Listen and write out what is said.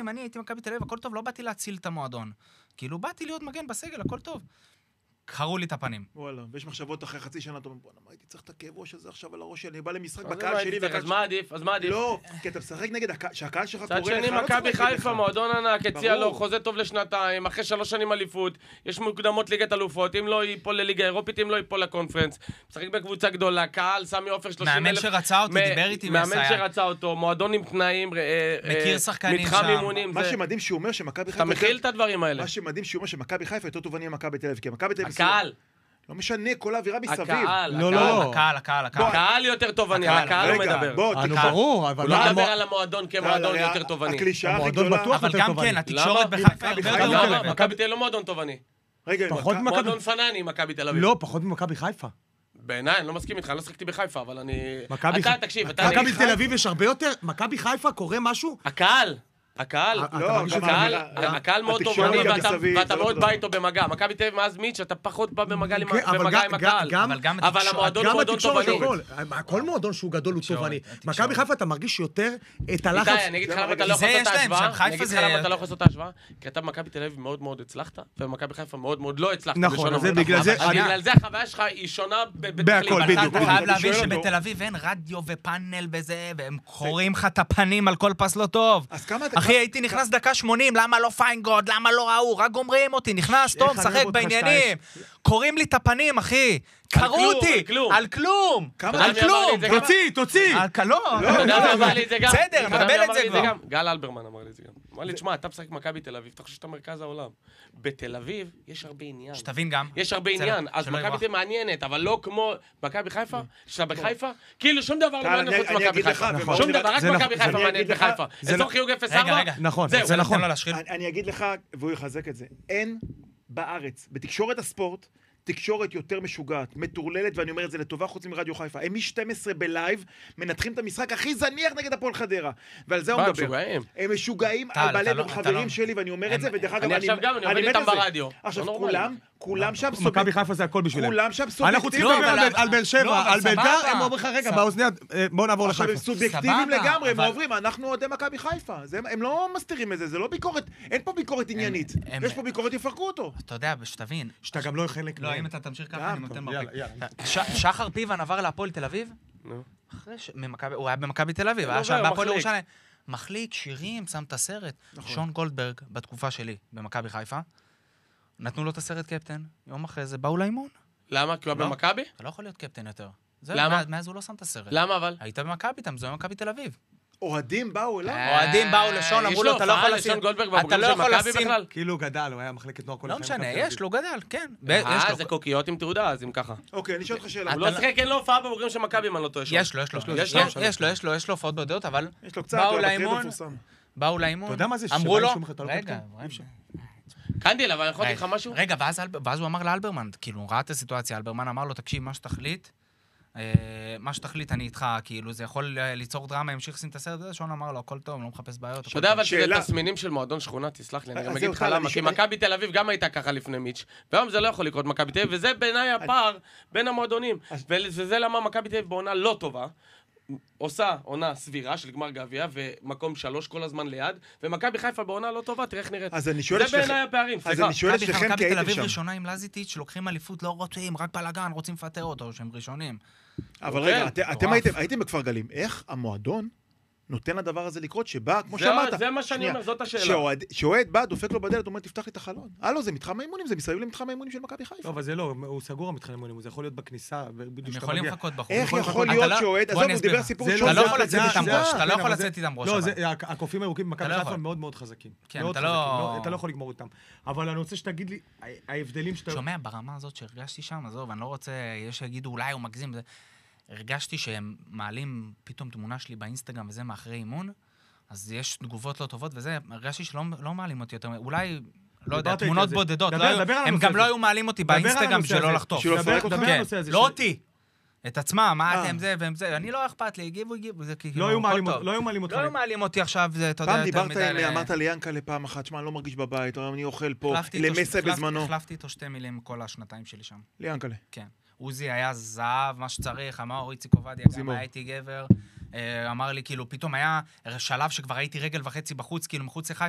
שנים, אני הייתי מכבי תל אביב, הכל טוב, לא באתי להציל את המועדון. כאילו, באתי להיות מגן בסגל, הכל טוב. קראו לי את הפנים. וואלה, ויש מחשבות אחרי חצי שנה, אתה אומר, בוא'נה, מה הייתי צריך את הכאב ראש הזה עכשיו על הראש שלי, אני בא למשחק בקהל שלי, אז מה עדיף? לא, כי אתה משחק נגד שהקהל שלך צד קורא לך, שני, מכבי חיפה, מועדון ענק, הציע לו חוזה טוב לשנתיים, אחרי 3 שנים אליפות, יש מוקדמות ליגת אלופות, אם לא ייפול לליגה אירופית, אם לא ייפול לקונפרנס, משחק בקבוצה גדולה, קהל, סמי עופר 30,000. מאמן שרצה אותי, דיבר איתי מאמן שרצה אותו, מועדון עם תנאים, מכיר שחקנים מתחם שם. אימונים. מה שמדהים שהוא אומר שמכבי חיפה... אתה מכיל את הדברים האלה. מה שמדהים שהוא אומר שמכבי חיפה יותר טובעני ממכבי תל אביב, כי מכבי תל אביב... הקהל. לא משנה, כל האווירה מסביב. הקהל יותר טובעני, הקהל לא מדבר. ברור, אבל הוא לא מדבר על המועדון כמועדון יותר טובעני. הקלישה הכי גדולה. אבל גם כן, התקשורת בחיפה למה? מכבי תל אביב לא מועדון טובעני. רגע, מועדון פנני, מכבי תל אביב. לא, פחות ממכבי חיפה. בעיניי, אני לא מסכים איתך, אני לא שחקתי בחיפה, אבל אני... אתה, תקשיב, מכבי תל אביב יש הרבה יותר, מכבי חיפה קורה משהו? הקהל מאוד טובעני ואתה מאוד בא איתו במגע. מכבי תל אביב מאז מיץ' אתה פחות בא במגע עם הקהל. אבל המועדון הוא מועדון טובעני. כל מועדון שהוא גדול הוא טובעני. מכבי חיפה אתה מרגיש יותר את הלחץ. אני אגיד לך למה אתה לא יכול לעשות את ההשוואה. כי אתה במכבי תל אביב מאוד מאוד הצלחת, ובמכבי חיפה מאוד מאוד לא הצלחת. נכון, אז בגלל זה... בגלל זה החוויה שלך היא שונה בהכל, בדיוק. אתה חייב להבין שבתל אביב אין רדיו ופאנל וזה, והם קוראים לך את הפנים על כל פס לא טוב. אחי, הייתי נכנס דקה 80, למה לא פיינגוד, למה לא ראו, רק גומרים אותי, נכנס, טוב, שחק בעניינים. קוראים לי את הפנים, אחי. קראו אותי, על כלום. על כלום. תוציא. לא, בסדר, מקבל את זה כבר. גל אלברמן אמר לי את זה גם. אמר לי, תשמע, אתה משחק מכבי תל אביב, אתה חושב שאתה מרכז העולם. בתל אביב יש הרבה עניין. שתבין גם. יש הרבה עניין, אז מכבי תל אביב מעניינת, אבל לא כמו מכבי חיפה, שאתה בחיפה, כאילו שום דבר לא מעניין חוץ מכבי חיפה. שום דבר, רק מכבי חיפה מעניינת בחיפה. אזור חיוג 0-4, נכון, זה נכון. אני אגיד לך, והוא יחזק את זה, אין בארץ, בתקשורת הספורט, תקשורת יותר משוגעת, מטורללת, ואני אומר את זה לטובה חוץ מרדיו חיפה. הם מ-12 בלייב מנתחים את המשחק הכי זניח נגד הפועל חדרה. ועל זה הוא מדבר. הם משוגעים על בעלי חברים שלי, ואני אומר את זה, ודרך אגב, אני עכשיו גם, אני עובד איתם ברדיו. עכשיו, כולם שם מכבי חיפה זה הכל בשבילם. כולם שם סובייקטיביים. אנחנו צריכים לדבר על באר שבע, על בית"ר, הם אומרים לך, רגע, באוזניות, בואו נעבור לחיפה. עכשיו, הם סובייקטיביים לגמרי, הם עוברים, אנחנו אוהדי מכבי חיפה. הם לא מסתירים את זה, זה לא ביקורת, אין פה ביקורת עניינית. יש פה ביקורת, יפרקו אותו. אתה יודע, שתבין. שאתה גם לא חלק. לא, אם אתה תמשיך ככה, אני נותן מרפיק. שחר פיבן עבר להפועל תל אביב? הוא היה במכבי תל אביב, היה שם בהפועל ירושלים. מחליק, שירים, שם את הסרט. שון גולדברג, בתקופה שלי, במכבי חיפה, נתנו לו את הסרט קפטן. יום אחרי זה באו לאימון. למה? כי הוא היה במכבי? אתה לא יכול להיות קפטן יותר. למה? מאז הוא לא שם את הסרט. למה אבל? היית במכבי, אתה מזוהה במכבי תל אביב. אוהדים באו אליו? אוהדים באו לשון, אמרו לו, אתה לא יכול לשים... אתה לא יכול לשים... כאילו גדל, הוא היה מחלקת נוער כל לא משנה, יש לו גדל, כן. זה קוקיות עם תעודה, אז אם ככה. אוקיי, אני שואל אותך שאלה. הוא לא שחק, אין לו הופעה בבוגרים של מכבי, אם אני לא טועה. יש לו הופעות בודדות, אבל... יש לו קצת, הוא בטריד מפורסם. באו לאימון, אתה יודע מה זה? אמרו לו... רגע, קנדיל, אבל אני יכול להגיד לך משהו? רגע, ואז הוא אמר לאלברמן, כאילו, הוא ראה את הסיטואציה, אלברמן אמר לו, תקשיב, מה שתחליט אני איתך, כאילו, זה יכול ליצור דרמה, ימשיך לשים את הסרט הזה, שון אמר לו, הכל טוב, לא מחפש בעיות. אתה יודע אבל שזה תסמינים של מועדון שכונה, תסלח לי, אני גם אגיד לך למה, כי מכבי תל אביב גם הייתה ככה לפני מיץ', והיום זה לא יכול לקרות מכבי תל אביב, וזה בעיניי הפער בין המועדונים, וזה למה מכבי תל אביב בעונה לא טובה, עושה עונה סבירה של גמר גביע ומקום 3 כל הזמן ליד, ומכבי חיפה בעונה לא טובה, תראה איך נראית. זה בעיניי הפערים, אז אני שואל את שניכם כי מכבי תל הייתם אביב שם. ראשונה עם לזיטיץ' שלוקחים אליפות, לא רוצים, רק בלגן, רוצים לפטר אותו, שהם ראשונים. אבל רגע, אתם הייתם בכפר גלים, איך המועדון נותן לדבר הזה לקרות, שבא, כמו שאמרת... זה מה שאני אומר, זאת השאלה. שאוהד בא, דופק לו בדלת, אומר, תפתח לי את החלון. הלו, זה מתחם האימונים, זה מסביב למתחם האימונים של מכבי חיפה. לא, אבל זה לא, הוא סגור המתחם האימונים, זה יכול להיות בכניסה, הם יכולים לחכות בחוץ. איך יכול להיות שאוהד, עזוב, הוא דיבר סיפור אתה לא יכול לצאת איתם ראש, אתה לא יכול לצאת איתם ראש. לא, הקופים הירוקים במכבי חיפה מאוד מאוד חזקים. כן, אתה לא יכול לגמור איתם. אבל אני רוצה שתגיד לי, ההבדלים שאתה... שומע, ברמה הזאת שהרגשתי שם, עזוב, אני לא רוצה, יש שיגידו, אולי הוא מגזים. הרגשתי שהם מעלים פתאום תמונה שלי באינסטגרם וזה מאחרי אימון, אז יש תגובות לא טובות וזה, הרגשתי שלא מעלים אותי יותר, אולי, לא יודע, תמונות בודדות, הם גם לא היו מעלים אותי באינסטגרם בשביל לא לחטוף. לא אותי. את עצמם, מה אתם זה והם זה, אני לא אכפת לי, הגיבו, זה כאילו... לא היו מעלים אותי עכשיו, זה, אתה יודע, פעם דיברת אמרת לי ינקלה פעם אחת, שמה, אני לא מרגיש בבית, אני אוכל פה, למסע בזמנו. החלפתי איתו 2 מילים כל השנתיים שלי שם. ליאנקלה. כן. עוזי היה זהב, מה שצריך, אמר איציק עובדיה, גם הייתי גבר, אמר לי, כאילו, פתאום היה שלב שכבר הייתי רגל וחצי בחוץ, כאילו, מחוץ לחיפה,